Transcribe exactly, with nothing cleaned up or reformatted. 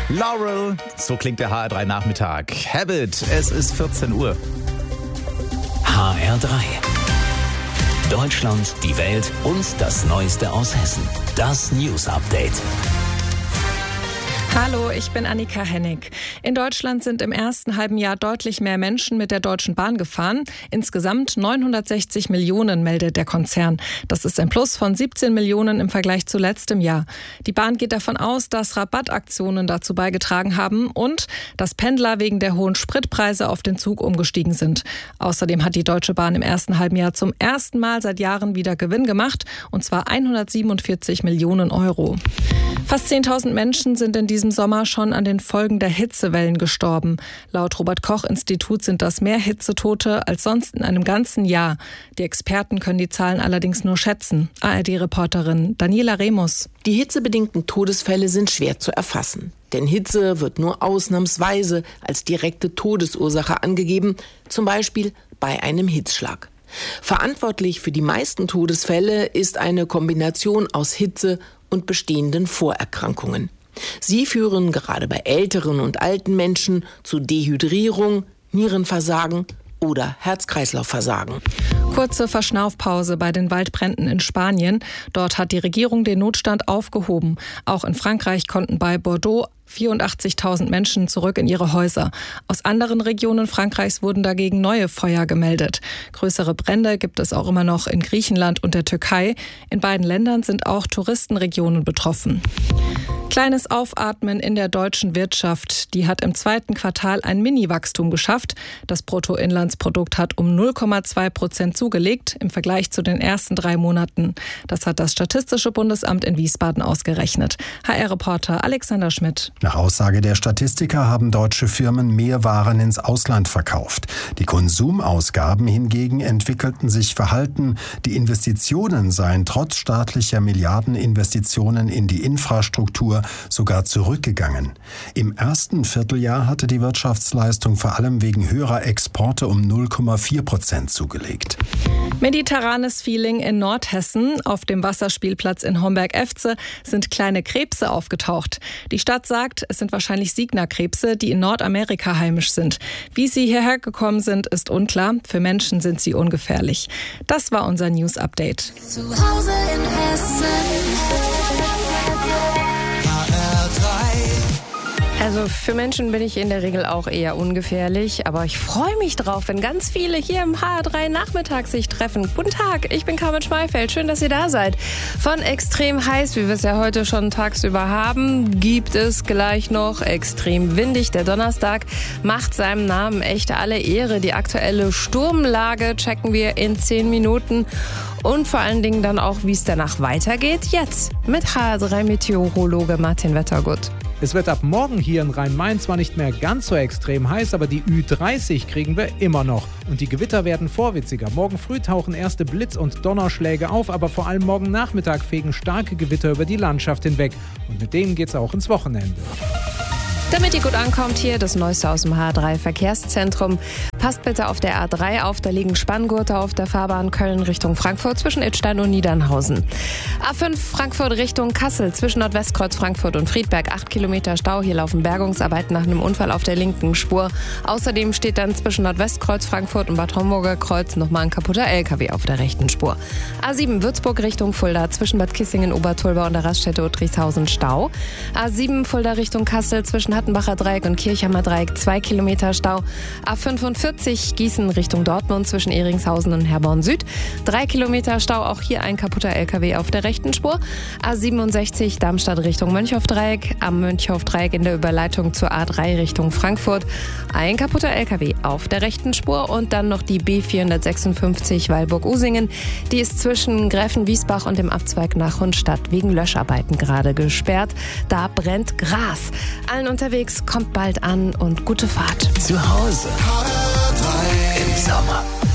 Laurel, so klingt der H R drei Nachmittag. Habit, es ist vierzehn Uhr. H R drei. Deutschland, die Welt und das Neueste aus Hessen. Das News Update. Hallo, ich bin Annika Hennig. In Deutschland sind im ersten halben Jahr deutlich mehr Menschen mit der Deutschen Bahn gefahren. Insgesamt neunhundertsechzig Millionen, meldet der Konzern. Das ist ein Plus von siebzehn Millionen im Vergleich zu letztem Jahr. Die Bahn geht davon aus, dass Rabattaktionen dazu beigetragen haben und dass Pendler wegen der hohen Spritpreise auf den Zug umgestiegen sind. Außerdem hat die Deutsche Bahn im ersten halben Jahr zum ersten Mal seit Jahren wieder Gewinn gemacht, und zwar hundertsiebenundvierzig Millionen Euro. Fast zehntausend Menschen sind in diesem Sommer schon an den Folgen der Hitzewellen gestorben. Laut Robert-Koch-Institut sind das mehr Hitzetote als sonst in einem ganzen Jahr. Die Experten können die Zahlen allerdings nur schätzen. A R D-Reporterin Daniela Remus. Die hitzebedingten Todesfälle sind schwer zu erfassen. Denn Hitze wird nur ausnahmsweise als direkte Todesursache angegeben, zum Beispiel bei einem Hitzschlag. Verantwortlich für die meisten Todesfälle ist eine Kombination aus Hitze und bestehenden Vorerkrankungen. Sie führen gerade bei älteren und alten Menschen zu Dehydrierung, Nierenversagen oder Herz-Kreislauf-Versagen. Kurze Verschnaufpause bei den Waldbränden in Spanien. Dort hat die Regierung den Notstand aufgehoben. Auch in Frankreich konnten bei Bordeaux vierundachtzigtausend Menschen zurück in ihre Häuser. Aus anderen Regionen Frankreichs wurden dagegen neue Feuer gemeldet. Größere Brände gibt es auch immer noch in Griechenland und der Türkei. In beiden Ländern sind auch Touristenregionen betroffen. Kleines Aufatmen in der deutschen Wirtschaft. Die hat im zweiten Quartal ein Mini-Wachstum geschafft. Das Bruttoinlandsprodukt hat um null Komma zwei Prozent zugelegt im Vergleich zu den ersten drei Monaten. Das hat das Statistische Bundesamt in Wiesbaden ausgerechnet. H R-Reporter Alexander Schmidt. Nach Aussage der Statistiker haben deutsche Firmen mehr Waren ins Ausland verkauft. Die Konsumausgaben hingegen entwickelten sich verhalten. Die Investitionen seien trotz staatlicher Milliardeninvestitionen in die Infrastruktur sogar zurückgegangen. Im ersten Vierteljahr hatte die Wirtschaftsleistung vor allem wegen höherer Exporte um null Komma vier Prozent zugelegt. Mediterranes Feeling in Nordhessen. Auf dem Wasserspielplatz in Homberg-Efze sind kleine Krebse aufgetaucht. Die Stadt sagt, es sind wahrscheinlich Signa-Krebse, die in Nordamerika heimisch sind. Wie sie hierher gekommen sind, ist unklar. Für Menschen sind sie ungefährlich. Das war unser News Update. Zu Hause in Hessen. Also für Menschen bin ich in der Regel auch eher ungefährlich, aber ich freue mich drauf, wenn ganz viele hier im H R drei Nachmittag sich treffen. Guten Tag, ich bin Carmen Schmeifeld, schön, dass ihr da seid. Von extrem heiß, wie wir es ja heute schon tagsüber haben, gibt es gleich noch extrem windig. Der Donnerstag macht seinem Namen echt alle Ehre. Die aktuelle Sturmlage checken wir in zehn Minuten. Und vor allen Dingen dann auch, wie es danach weitergeht. Jetzt mit H R drei Meteorologe Martin Wettergut. Es wird ab morgen hier in Rhein-Main zwar nicht mehr ganz so extrem heiß, aber die Ü dreißig kriegen wir immer noch. Und die Gewitter werden vorwitziger. Morgen früh tauchen erste Blitz- und Donnerschläge auf, aber vor allem morgen Nachmittag fegen starke Gewitter über die Landschaft hinweg. Und mit denen geht's auch ins Wochenende. Damit ihr gut ankommt, hier das Neueste aus dem H R drei Verkehrszentrum. Passt bitte auf der A drei auf, da liegen Spanngurte auf der Fahrbahn Köln Richtung Frankfurt zwischen Idstein und Niedernhausen. A fünf Frankfurt Richtung Kassel zwischen Nordwestkreuz Frankfurt und Friedberg, acht Kilometer Stau. Hier laufen Bergungsarbeiten nach einem Unfall auf der linken Spur. Außerdem steht dann zwischen Nordwestkreuz Frankfurt und Bad Homburger Kreuz nochmal ein kaputter L K W auf der rechten Spur. A sieben Würzburg Richtung Fulda zwischen Bad Kissingen, Obertulba und der Raststätte Uttrichshausen Stau. A sieben Fulda Richtung Kassel zwischen Hattenbacher Dreieck und Kirchhammer Dreieck, zwei Kilometer Stau. A fünfundvierzig Gießen Richtung Dortmund zwischen Ehringshausen und Herborn Süd, drei Kilometer Stau, auch hier ein kaputter L K W auf der rechten Spur. A siebenundsechzig Darmstadt Richtung Mönchhof-Dreieck, am Mönchhof-Dreieck in der Überleitung zur A drei Richtung Frankfurt, ein kaputter L K W auf der rechten Spur und dann noch die B vierhundertsechsundfünfzig Weilburg-Usingen. Die ist zwischen Gräfenwiesbach und dem Abzweig nach Hundstadt wegen Löscharbeiten gerade gesperrt. Da brennt Gras. Allen unterwegs, kommt bald an und gute Fahrt. Zu Hause im Sommer.